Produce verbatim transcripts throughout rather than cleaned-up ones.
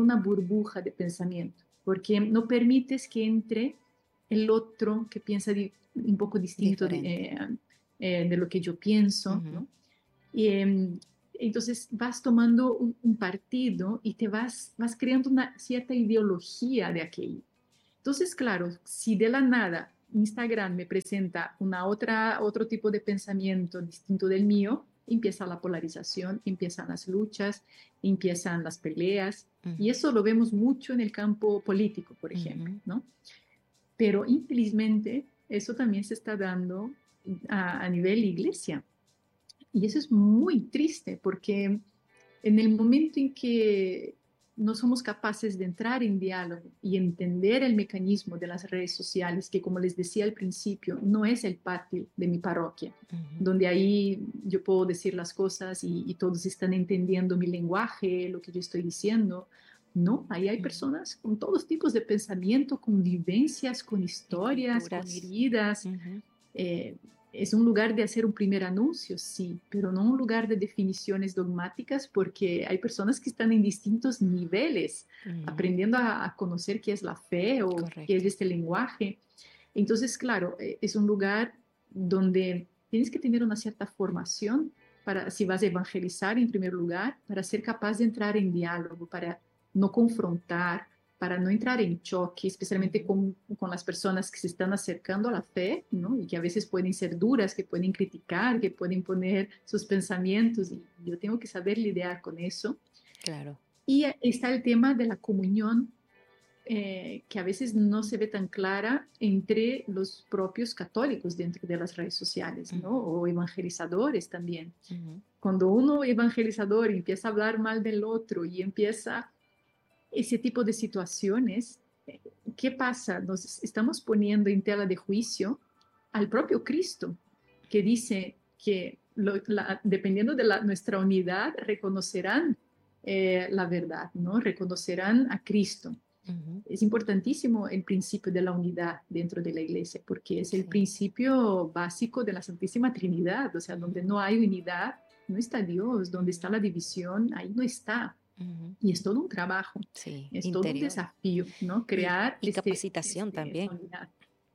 una burbuja de pensamiento, porque no permites que entre el otro que piensa di- un poco distinto de, Diferente. eh, eh, de lo que yo pienso, Ujú. ¿no? Y, em, entonces vas tomando un, un partido y te vas, vas creando una cierta ideología de aquello. Entonces, claro, si de la nada Instagram me presenta una otra, otro tipo de pensamiento distinto del mío, empieza la polarización, empiezan las luchas, empiezan las peleas, y Ujú. eso lo vemos mucho en el campo político, por ejemplo, Ujú. ¿no? Pero infelizmente eso también se está dando a, a nivel iglesia. Y eso es muy triste porque en el momento en que no somos capaces de entrar en diálogo y entender el mecanismo de las redes sociales, que como les decía al principio, no es el patio de mi parroquia, Ujú. donde ahí yo puedo decir las cosas y, y todos están entendiendo mi lenguaje, lo que yo estoy diciendo. No, ahí hay Ujú. personas con todos tipos de pensamiento, con vivencias, con Y historias, con culturas. heridas, Ujú. eh, es un lugar de hacer un primer anuncio, sí, pero no un lugar de definiciones dogmáticas porque hay personas que están en distintos niveles, Ujú. aprendiendo a, a conocer qué es la fe o qué es Correcto. este lenguaje. Entonces, claro, eh, es un lugar donde tienes que tener una cierta formación para, si vas a evangelizar en primer lugar, para ser capaz de entrar en diálogo, para no confrontar, para no entrar en choque, especialmente Ujú. con, con las personas que se están acercando a la fe, ¿no? Y que a veces pueden ser duras, que pueden criticar, que pueden poner sus pensamientos, y yo tengo que saber lidiar con eso. Claro. Y está el tema de la comunión, eh, que a veces no se ve tan clara entre los propios católicos dentro de las redes sociales, ¿no? Ujú. O evangelizadores también. Ujú. Cuando uno evangelizador empieza a hablar mal del otro y empieza ese tipo de situaciones, eh, ¿qué pasa? Nos estamos poniendo en tela de juicio al propio Cristo, que dice que lo- la- dependiendo de la- nuestra unidad, reconocerán eh, la verdad, ¿no? Reconocerán a Cristo. Ujú. Es importantísimo el principio de la unidad dentro de la iglesia, porque es el Sí. principio básico de la Santísima Trinidad, o sea, donde Ujú. no hay unidad, no está Dios, donde está Ujú. la división, ahí no está. Ujú. Y es todo un trabajo, Sí, es todo un interior. desafío, ¿no? Y, Crear y este, capacitación este, esta también. unidad.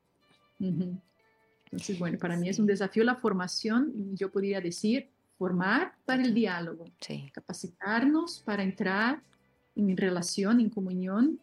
Ujú. Entonces, bueno, para mí es un Sí, desafío la formación, yo podría decir, formar para el total. diálogo, Sí. capacitarnos para entrar en relación, en comunión,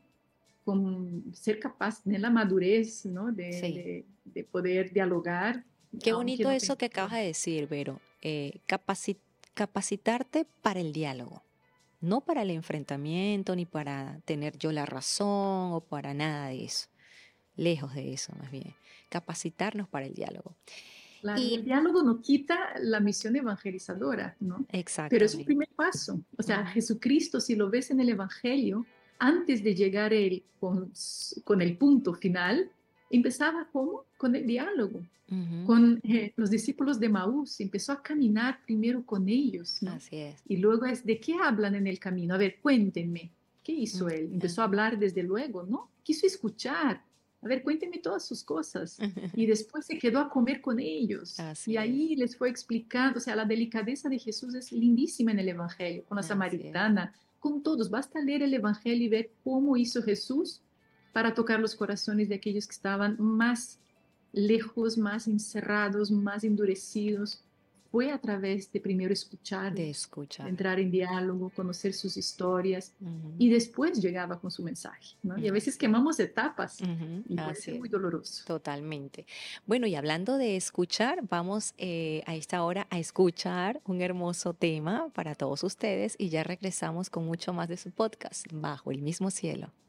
con ser capaz de la madurez, ¿no? De, Sí. de, de poder dialogar, Qué aunque bonito no eso que acabas pensemos. de decir, Vero. Eh, capaci- capacitarte para el diálogo, no para el enfrentamiento, ni para tener yo la razón o para nada de eso. Lejos de eso, más bien. Capacitarnos para el diálogo. Claro, y Y el diálogo no quita la misión evangelizadora, ¿no? Pero es un primer exactamente. paso. O sea, Ujú. Jesucristo, si lo ves en el Evangelio, antes de llegar él con, con el punto final, empezaba ¿cómo? Con el diálogo, Ujú. con eh, los discípulos de Maús, empezó a caminar primero con ellos, ¿no? Así es. Y luego es, ¿de qué hablan en el camino? A ver, cuéntenme, ¿qué hizo Mm. él? Empezó a Ajá. hablar desde luego, ¿no? Quiso escuchar. A ver, cuéntenme todas sus cosas. Y después se quedó a comer con ellos. Y Así es. ahí les fue explicando, o sea, la delicadeza de Jesús es lindísima en el Evangelio, con la Así es. samaritana, con todos. Basta leer el Evangelio y ver cómo hizo Jesús para tocar los corazones de aquellos que estaban más lejos, más encerrados, más endurecidos. Fue a través de primero De escucharlos, de escuchar. entrar en diálogo, conocer sus historias Ujú. y después llegaba con su mensaje, ¿no? Y a veces Así es. quemamos etapas Ujú. y puede Así ser muy es. doloroso. Totalmente. Bueno, y hablando de escuchar, vamos eh, a esta hora a escuchar un hermoso tema para todos ustedes y ya regresamos con mucho más de su podcast, Bajo el mismo cielo.